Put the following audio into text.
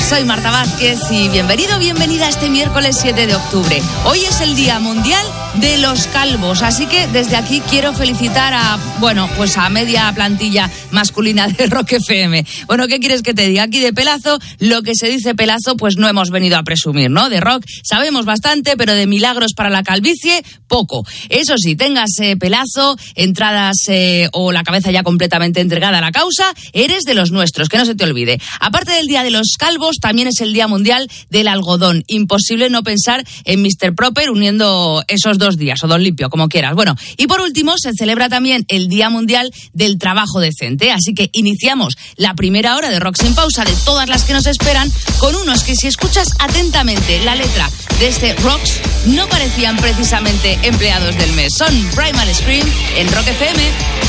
Soy Marta Vázquez y bienvenida a este miércoles 7 de octubre. Hoy es el Día Mundial de los Calvos, así que desde aquí quiero felicitar a media plantilla masculina de Rock FM. Bueno, ¿qué quieres que te diga? Aquí de pelazo, lo que se dice pelazo, pues no hemos venido a presumir, ¿no? De rock sabemos bastante, pero de milagros para la calvicie, poco. Eso sí, tengas pelazo, entradas o la cabeza ya completamente entregada a la causa, eres de los nuestros, que no se te olvide. Aparte del Día de los Calvos, también es el Día Mundial del Algodón. Imposible no pensar en Mr. Proper uniendo esos 2 días, o Don Limpio, como quieras. Bueno, y por último, se celebra también el Día Mundial del Trabajo Decente. Así que iniciamos la primera hora de Rock Sin Pausa, de todas las que nos esperan, con unos que, si escuchas atentamente la letra de este Rocks, no parecían precisamente empleados del mes. Son Primal Scream en Rock FM.